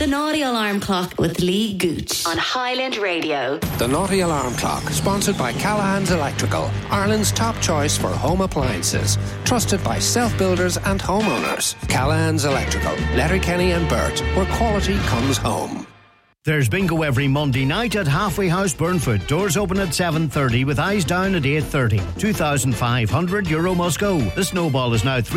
The Naughty Alarm Clock with Lee Gooch on Highland Radio. The Naughty Alarm Clock, sponsored by Callahan's Electrical, Ireland's top choice for home appliances. Trusted by self-builders and homeowners. Callahan's Electrical, Letterkenny and Burt, where quality comes home. There's bingo every Monday night at Halfway House Burnfoot. Doors open at 7:30 with eyes down at 8:30. €2,500 must go. The snowball is now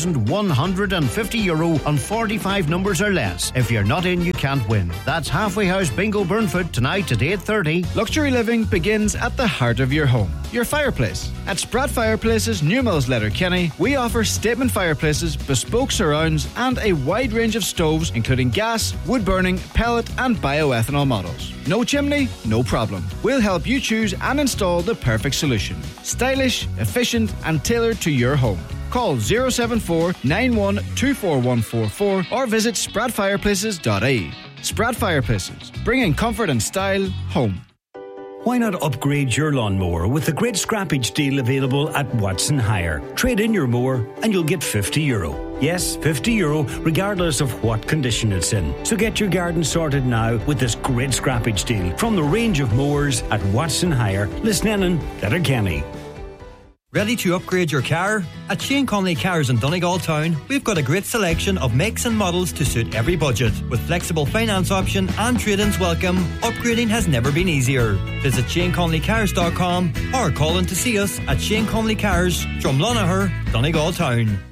€3,150 on 45 numbers or less. If you're not in, you can't win. That's Halfway House Bingo Burnfoot tonight at 8:30. Luxury living begins at the heart of your home, your fireplace. At Spratt Fireplaces, Newmills, Letterkenny, we offer statement fireplaces, bespoke surrounds and a wide range of stoves including gas, wood burning, pellet and bioethanol models. No chimney? No problem. We'll help you choose and install the perfect solution. Stylish, efficient and tailored to your home. Call 074 91 24144 or visit spratfireplaces.ie. Spratt Fireplaces, bringing comfort and style home. Why not upgrade your lawnmower with the great scrappage deal available at Watson Hire? Trade in your mower and you'll get €50. Yes, €50 regardless of what condition it's in. So get your garden sorted now with this great scrappage deal from the range of mowers at Watson Hire, Lisnenin, Letterkenny. Ready to upgrade your car? At Shane Conley Cars in Donegal Town, we've got a great selection of makes and models to suit every budget. With flexible finance option and trade-ins welcome, upgrading has never been easier. Visit ShaneConleyCars.com or call in to see us at Shane Conley Cars, Drumlonagher, Donegal Town.